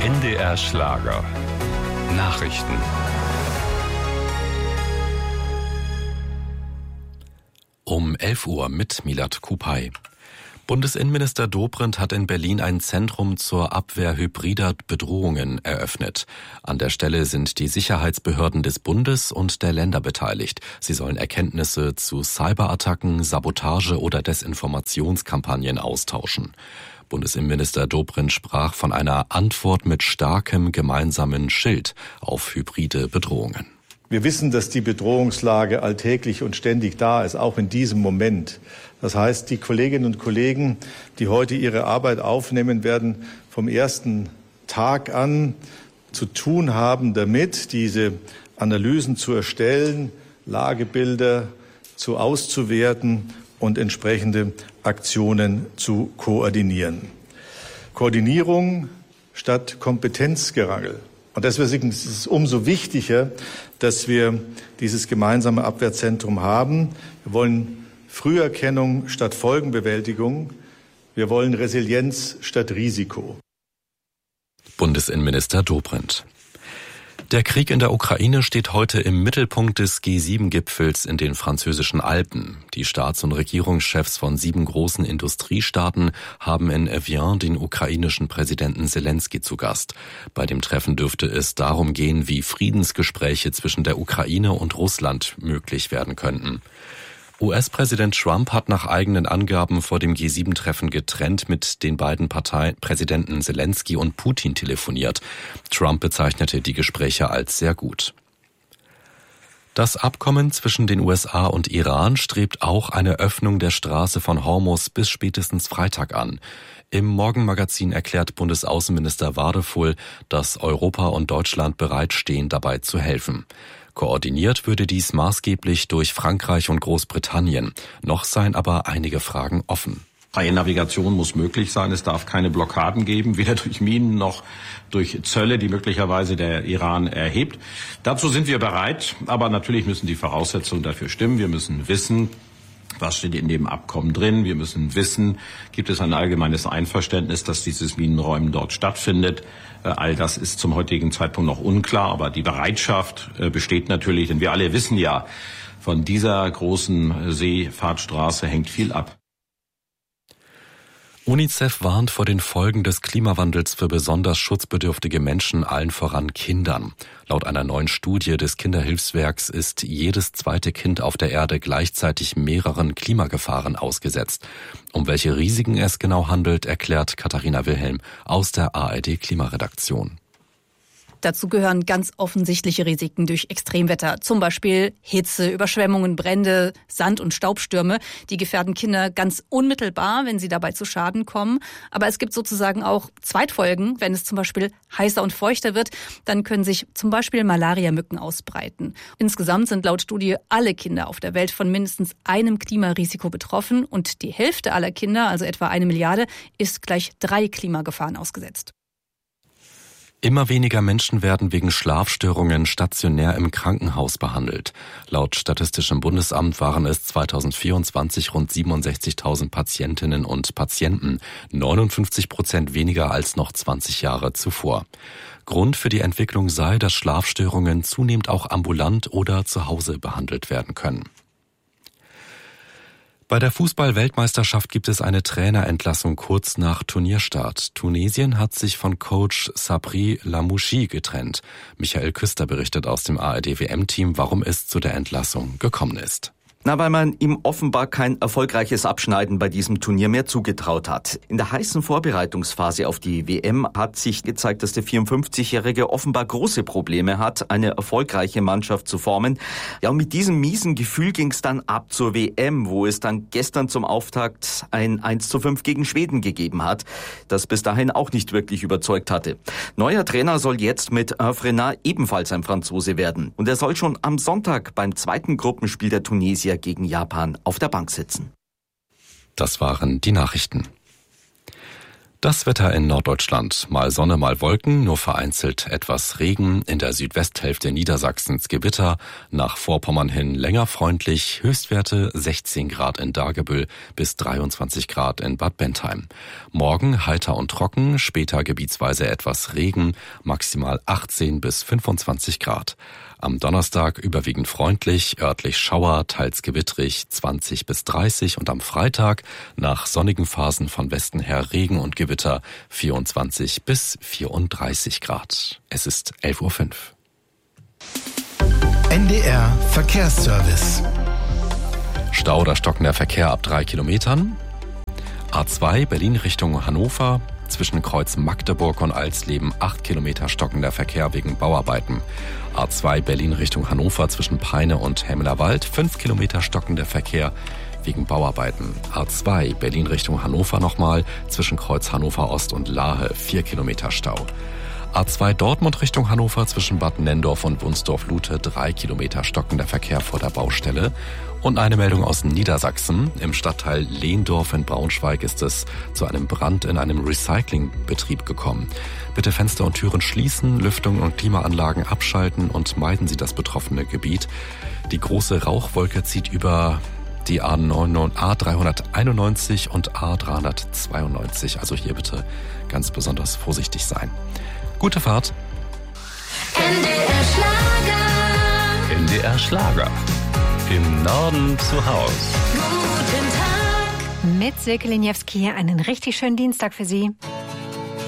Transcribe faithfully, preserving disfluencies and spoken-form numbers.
N D R Schlager. Nachrichten. Um elf Uhr mit Milad Kupay. Bundesinnenminister Dobrindt hat in Berlin ein Zentrum zur Abwehr hybrider Bedrohungen eröffnet. An der Stelle sind die Sicherheitsbehörden des Bundes und der Länder beteiligt. Sie sollen Erkenntnisse zu Cyberattacken, Sabotage oder Desinformationskampagnen austauschen. Bundesinnenminister Dobrindt sprach von einer Antwort mit starkem gemeinsamen Schild auf hybride Bedrohungen. Wir wissen, dass die Bedrohungslage alltäglich und ständig da ist, auch in diesem Moment. Das heißt, die Kolleginnen und Kollegen, die heute ihre Arbeit aufnehmen, werden vom ersten Tag an zu tun haben, damit diese Analysen zu erstellen, Lagebilder zu auszuwerten und entsprechende Aktionen zu koordinieren. Koordinierung statt Kompetenzgerangel. Und deswegen ist es umso wichtiger, dass wir dieses gemeinsame Abwehrzentrum haben. Wir wollen Früherkennung statt Folgenbewältigung. Wir wollen Resilienz statt Risiko. Bundesinnenminister Dobrindt. Der Krieg in der Ukraine steht heute im Mittelpunkt des G sieben Gipfels in den französischen Alpen. Die Staats- und Regierungschefs von sieben großen Industriestaaten haben in Evian den ukrainischen Präsidenten Selenskyj zu Gast. Bei dem Treffen dürfte es darum gehen, wie Friedensgespräche zwischen der Ukraine und Russland möglich werden könnten. U S-Präsident Trump hat nach eigenen Angaben vor dem G sieben Treffen getrennt mit den beiden Parteipräsidenten Selenskyj und Putin telefoniert. Trump bezeichnete die Gespräche als sehr gut. Das Abkommen zwischen den U S A und Iran strebt auch eine Öffnung der Straße von Hormuz bis spätestens Freitag an. Im Morgenmagazin erklärt Bundesaußenminister Wadefull, dass Europa und Deutschland bereitstehen, dabei zu helfen. Koordiniert würde dies maßgeblich durch Frankreich und Großbritannien. Noch seien aber einige Fragen offen. Freie Navigation muss möglich sein. Es darf keine Blockaden geben, weder durch Minen noch durch Zölle, die möglicherweise der Iran erhebt. Dazu sind wir bereit, aber natürlich müssen die Voraussetzungen dafür stimmen. Wir müssen wissen, was steht in dem Abkommen drin. Wir müssen wissen, gibt es ein allgemeines Einverständnis, dass dieses Minenräumen dort stattfindet. All das ist zum heutigen Zeitpunkt noch unklar, aber die Bereitschaft besteht natürlich, denn wir alle wissen ja, von dieser großen Seefahrtstraße hängt viel ab. UNICEF warnt vor den Folgen des Klimawandels für besonders schutzbedürftige Menschen, allen voran Kindern. Laut einer neuen Studie des Kinderhilfswerks ist jedes zweite Kind auf der Erde gleichzeitig mehreren Klimagefahren ausgesetzt. Um welche Risiken es genau handelt, erklärt Katharina Wilhelm aus der A R D-Klimaredaktion. Dazu gehören ganz offensichtliche Risiken durch Extremwetter, zum Beispiel Hitze, Überschwemmungen, Brände, Sand- und Staubstürme. Die gefährden Kinder ganz unmittelbar, wenn sie dabei zu Schaden kommen. Aber es gibt sozusagen auch Zweitfolgen. Wenn es zum Beispiel heißer und feuchter wird, dann können sich zum Beispiel Malaria-Mücken ausbreiten. Insgesamt sind laut Studie alle Kinder auf der Welt von mindestens einem Klimarisiko betroffen. Und die Hälfte aller Kinder, also etwa eine Milliarde, ist gleich drei Klimagefahren ausgesetzt. Immer weniger Menschen werden wegen Schlafstörungen stationär im Krankenhaus behandelt. Laut Statistischem Bundesamt waren es zweitausendvierundzwanzig rund siebenundsechzigtausend Patientinnen und Patienten, neunundfünfzig Prozent weniger als noch zwanzig Jahre zuvor. Grund für die Entwicklung sei, dass Schlafstörungen zunehmend auch ambulant oder zu Hause behandelt werden können. Bei der Fußball-Weltmeisterschaft gibt es eine Trainerentlassung kurz nach Turnierstart. Tunesien hat sich von Coach Sabri Lamouchi getrennt. Michael Küster berichtet aus dem A R D-W M-Team, warum es zu der Entlassung gekommen ist. Na, weil man ihm offenbar kein erfolgreiches Abschneiden bei diesem Turnier mehr zugetraut hat. In der heißen Vorbereitungsphase auf die W M hat sich gezeigt, dass der vierundfünfzigjährige offenbar große Probleme hat, eine erfolgreiche Mannschaft zu formen. Ja, und mit diesem miesen Gefühl ging es dann ab zur W M, wo es dann gestern zum Auftakt ein eins zu fünf gegen Schweden gegeben hat, das bis dahin auch nicht wirklich überzeugt hatte. Neuer Trainer soll jetzt mit Hervé Renard ebenfalls ein Franzose werden. Und er soll schon am Sonntag beim zweiten Gruppenspiel der Tunesier gegen Japan auf der Bank sitzen. Das waren die Nachrichten. Das Wetter in Norddeutschland. Mal Sonne, mal Wolken, nur vereinzelt etwas Regen. In der Südwesthälfte Niedersachsens Gewitter. Nach Vorpommern hin länger freundlich. Höchstwerte sechzehn Grad in Dagebüll bis dreiundzwanzig Grad in Bad Bentheim. Morgen heiter und trocken, später gebietsweise etwas Regen. Maximal achtzehn bis fünfundzwanzig Grad. Am Donnerstag überwiegend freundlich, örtlich Schauer, teils gewittrig, zwanzig bis dreißig und am Freitag nach sonnigen Phasen von Westen her Regen und Gewitter, vierundzwanzig bis vierunddreißig Grad. Es ist elf Uhr fünf. N D R Verkehrsservice. Stau oder stockender Verkehr ab drei Kilometern. A zwei Berlin Richtung Hannover. Zwischen Kreuz Magdeburg und Alsleben acht Kilometer stockender Verkehr wegen Bauarbeiten. A zwei Berlin Richtung Hannover zwischen Peine und Hemmelerwald fünf Kilometer stockender Verkehr wegen Bauarbeiten. A zwei Berlin Richtung Hannover nochmal zwischen Kreuz Hannover Ost und Lahe vier Kilometer Stau. A zwei Dortmund Richtung Hannover zwischen Bad Nenndorf und Wunsdorf-Lute drei Kilometer stockender Verkehr vor der Baustelle. Und eine Meldung aus Niedersachsen. Im Stadtteil Lehndorf in Braunschweig ist es zu einem Brand in einem Recyclingbetrieb gekommen. Bitte Fenster und Türen schließen, Lüftung und Klimaanlagen abschalten und meiden Sie das betroffene Gebiet. Die große Rauchwolke zieht über die A dreihunderteinundneunzig und A dreihundertzweiundneunzig. Also hier bitte ganz besonders vorsichtig sein. Gute Fahrt. N D R Schlager. N D R Schlager. Im Norden zu Haus. Guten Tag. Mit Silke Liniewski einen richtig schönen Dienstag für Sie.